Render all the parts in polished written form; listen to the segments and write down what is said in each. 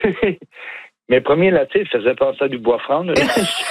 Mes premiers latés faisaient penser à du bois franc. Là.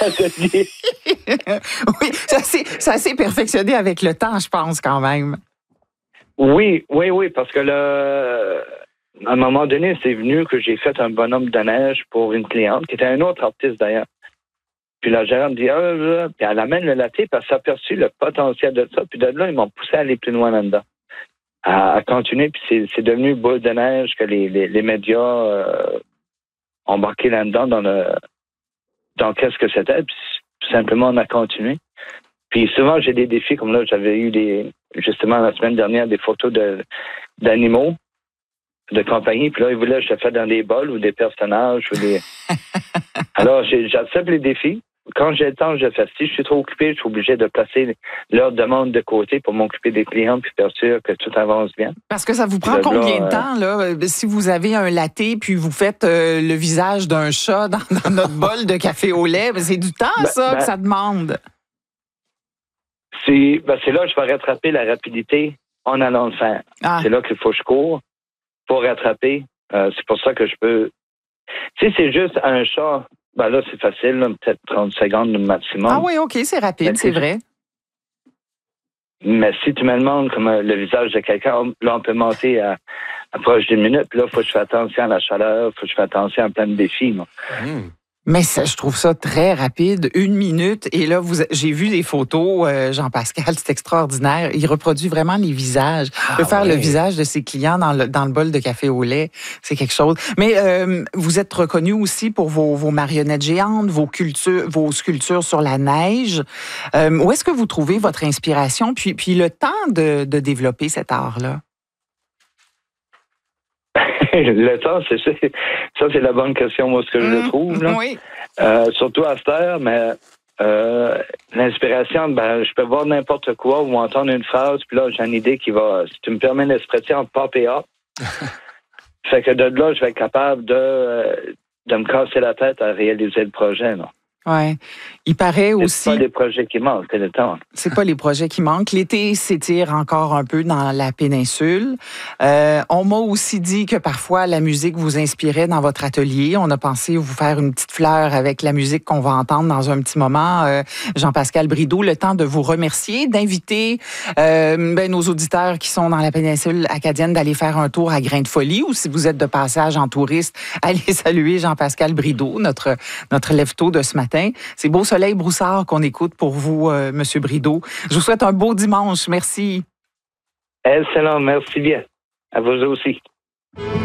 Oui, ça s'est perfectionné avec le temps, je pense, quand même. Oui, parce que là, à un moment donné, c'est venu que j'ai fait un bonhomme de neige pour une cliente, qui était un autre artiste d'ailleurs. Puis la gérante dit, puis elle amène le latte, puis elle s'est aperçue le potentiel de ça. Puis de là, ils m'ont poussé à aller plus loin là-dedans. À continuer, puis c'est devenu boule de neige que les médias ont embarqué là-dedans dans qu'est-ce que c'était. Puis simplement, on a continué. Puis souvent, j'ai des défis, comme là, j'avais eu justement la semaine dernière, des photos d'animaux de compagnie. Puis là, ils voulaient que je fasse dans des bols ou des personnages ou des... Alors, j'accepte les défis. Quand j'ai le temps, je fais. Si je suis trop occupé, je suis obligé de placer leur demande de côté pour m'occuper des clients puis faire sûr que tout avance bien. Parce que ça vous prend combien de temps, là? Si vous avez un latte puis vous faites le visage d'un chat dans notre bol de café au lait, c'est du temps, que ça demande. C'est là que je vais rattraper la rapidité en allant le faire. Ah. C'est là qu'il faut que je cours pour rattraper. C'est pour ça que je peux... Si c'est juste un chat... Ben là, c'est facile, là, peut-être 30 secondes maximum. Ah oui, OK, c'est rapide, c'est vrai. Mais si tu me demandes comme le visage de quelqu'un, là, on peut monter à proche d'une minute. Puis là, il faut que je fasse attention à la chaleur, il faut que je fasse attention à plein de défis. Moi. Mais ça, je trouve ça très rapide, 1 minute. Et là, j'ai vu des photos, Jean-Pascal, c'est extraordinaire. Il reproduit vraiment les visages. Il peut faire le visage de ses clients dans le bol de café au lait. C'est quelque chose. Mais vous êtes reconnu aussi pour vos marionnettes géantes, vos sculptures sur la neige. Où est-ce que vous trouvez votre inspiration puis le temps de développer cet art-là? Le temps, c'est la bonne question, moi, ce que je le trouve. Là. Oui. Surtout à cette heure, mais l'inspiration, je peux voir n'importe quoi ou entendre une phrase, puis là, j'ai une idée qui va, si tu me permets l'expression, pop et hop. Fait que de là, je vais être capable de me casser la tête à réaliser le projet. Là. Oui. Il paraît aussi... C'est pas les projets qui manquent, c'est le temps. C'est pas les projets qui manquent. L'été s'étire encore un peu dans la péninsule. On m'a aussi dit que parfois la musique vous inspirait dans votre atelier. On a pensé vous faire une petite fleur avec la musique qu'on va entendre dans un petit moment. Jean-Pascal Brideau, le temps de vous remercier, d'inviter nos auditeurs qui sont dans la péninsule acadienne d'aller faire un tour à Grain de Folie, ou si vous êtes de passage en touriste, allez saluer Jean-Pascal Brideau, notre lève-tôt de ce matin. C'est Beau Soleil Broussard qu'on écoute pour vous, M. Brideau. Je vous souhaite un beau dimanche. Merci. Excellent. Merci bien. À vous aussi.